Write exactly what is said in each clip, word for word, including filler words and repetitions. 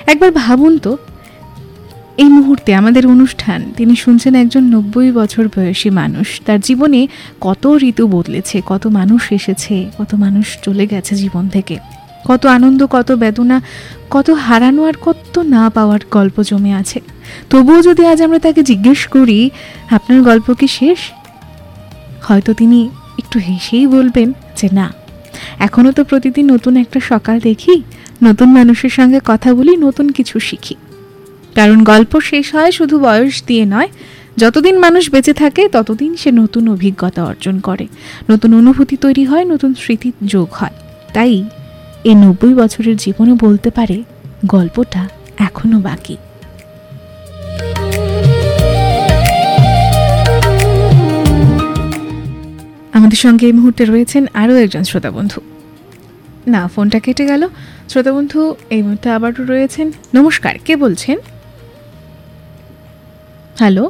একবার ভাবুন তো, এই মুহূর্তে আমাদের অনুষ্ঠান তিনি শুনছেন একজন নব্বই বছর বয়সী মানুষ। তার জীবনে কত ঋতু বদলেছে, কত মানুষ এসেছে, কত মানুষ চলে গেছে জীবন থেকে, কত আনন্দ, কত বেদনা, কত হারানো আর কত না পাওয়ার গল্প জমে আছে। তবুও যদি আজ আমরা তাকে জিজ্ঞেস করি আপনার গল্প কি শেষ, হয়তো তিনি একটু হেসেই বলবেন যে না, এখনও তো প্রতিদিন নতুন একটা সকাল দেখি, নতুন মানুষের সঙ্গে কথা বলি, নতুন কিছু শিখি। কারণ গল্প শেষ হয় শুধু বয়স দিয়ে নয়, যতদিন মানুষ বেঁচে থাকে ততদিন সে নতুন অভিজ্ঞতা অর্জন করে, নতুন অনুভূতি তৈরি হয়, নতুন স্মৃতির যোগ হয়। তাই এই নব্বই বছরের জীবনও বলতে পারে গল্পটা এখনো বাকি। আমাদের সঙ্গে এই মুহূর্তে রয়েছেন আরও একজন শ্রোতা বন্ধু। না, ফোনটা কেটে গেল। শ্রোতা বন্ধু এই মুহূর্তে আবারও রয়েছেন। নমস্কার, কে বলছেন? হ্যালো,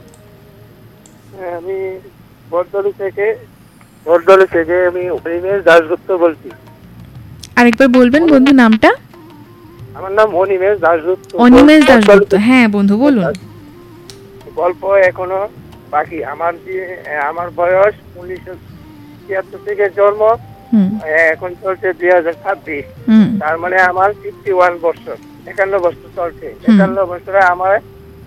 আমি বরদলি থেকে বরদলি থেকে আমি অনিমেষ দাশগুপ্ত বলছি। আরেকবার বলবেন বন্ধু নামটা? আমার নাম অনিমেষ দাশগুপ্ত। অনিমেষ দাশগুপ্ত, হ্যাঁ বন্ধু বলুন। গল্প এখনো বাকি। আমার আমার বয়স উনিশশো ছিয়াত্তর থেকে জন্ম, এখন চলছে দুই হাজার ছাব্বিশ। তার মানে আমার ফিফটি ওয়ান বছর, একান্ন বছর চলছে। একান্ন বছরে আমার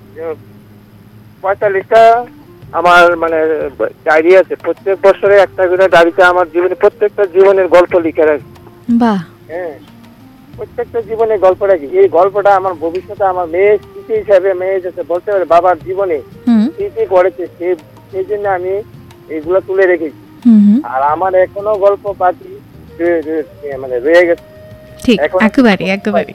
পঁয়তাল্লিশটা আমার মানে ডায়েরি আছে। প্রত্যেক বছরে একটা করে ডায়েরিতে আমার জীবনে প্রত্যেকটা জীবনের গল্প লিখে রাখি। বাহ, হ্যাঁ, প্রত্যেকটা জীবনের গল্প রাখি। এই গল্পটা আমার ভবিষ্যতে আমার মেয়ে স্মৃতি হিসাবে, মেয়ে যাতে বলতে পারে বাবার জীবনে কি কি করেছে, সেই জন্য আমি এইগুলো তুলে রেখেছি। আর আমার এখনো গল্প বাকি মানে রয়ে গেছে। একেবারে একেবারে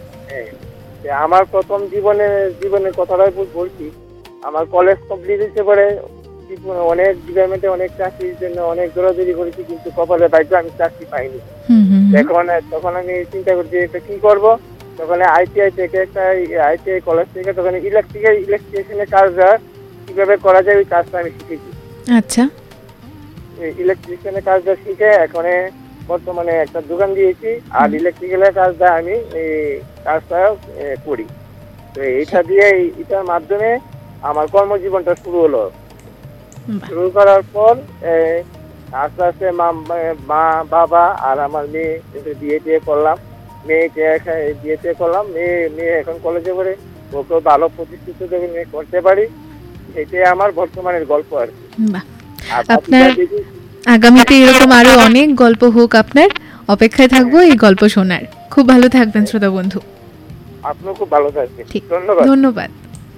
আমার প্রথম জীবনে জীবনের কথাটাই বলছি। আমার কলেজ কমপ্লিট হয়েছে পরে অনেক ডিপার্টমেন্টে অনেক চাকরির জন্য অনেক দৌড়াদৌড়ি করেছি, কিন্তু কপালে বাইরে আমি চাকরি পাইনি। এখন তখন আমি চিন্তা করছি এটা কি করবো। তখন আইটিআই থেকে একটা আইটিআই কলেজ থেকে তখন ইলেকট্রিক্যাল ইলেকট্রিশিয়ানের কাজটা কিভাবে করা যায় ওই কাজটা আমি শিখেছি। আচ্ছা, ইলেকট্রিশিয়ানের কাজটা শিখে এখন বর্তমানে একটা দোকান দিয়েছি, আর ইলেকট্রিক্যালের কাজটা আমি এই কাজটা করি। তো এইটা দিয়ে এটার মাধ্যমে আমার কর্মজীবনটা শুরু হলো। শুরু করার পর আস্তে আস্তে মা বাবা আর আমার মেয়ে বিয়ে টিয়ে করলাম। মেয়েকে বিয়ে টিয়ে করলাম। মেয়ে মেয়ে এখন কলেজে পড়ে, ওকে ভালো প্রতিষ্ঠিত করতে পারি। এটাই আমার বর্তমানের গল্প আর কি। আপনার আগামীতে এরকম আরো অনেক গল্প হোক, আপনার অপেক্ষায় থাকবো এই গল্প শোনার। খুব ভালো থাকবেন শ্রোতা বন্ধু। আপনিও খুব ভালো থাকবেন। ধন্যবাদ। ধন্যবাদ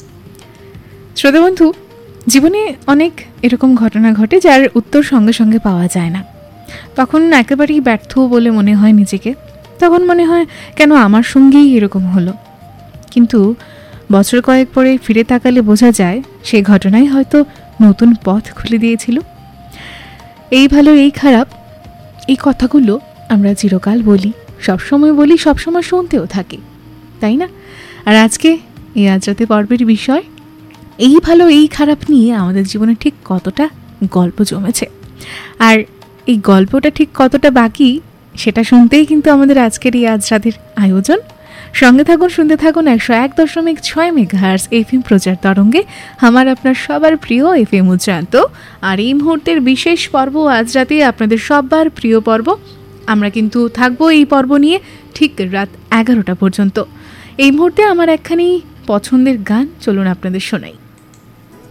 শ্রোতা বন্ধু। জীবনে অনেক এরকম ঘটনা ঘটে যার উত্তর সঙ্গে সঙ্গে পাওয়া যায় না। তখন একেবারেই ব্যর্থ বলে মনে হয় নিজেকে। তখন মনে হয় কেন আমার সঙ্গেই এরকম হলো। কিন্তু বছর কয়েক পরে ফিরে তাকালে বোঝা যায় সেই ঘটনাই হয়তো নতুন পথ খুলে দিয়েছিল। এই ভালো এই খারাপ এই কথাগুলো আমরা চিরকাল বলি, সবসময় বলি, সবসময় শুনতেও থাকি, তাই না? আর আজকে এই আজ রাতে পর্বের বিষয় এই ভালো এই খারাপ নিয়ে আমাদের জীবনে ঠিক কতটা গল্প জমেছে, আর এই গল্পটা ঠিক কতটা বাকি সেটা শুনতেই কিন্তু আমাদের আজকের এই আজ রাতের আয়োজন। সঙ্গে থাকুন, শুনতে থাকুন একশো এক দশমিক ছয় মেগাহার্জ এফএম প্রচার তরঙ্গে, আমার আপনার সবার প্রিয় এফএম উচ্চান্ত। আর এই মুহূর্তের বিশেষ পর্ব আজ রাতে আপনাদের সবার প্রিয় পর্ব। আমরা কিন্তু থাকবো এই পর্ব নিয়ে ঠিক রাত এগারোটা পর্যন্ত। এই মুহূর্তে আমার একখানি পছন্দের গান চলুন আপনাদের শোনাই।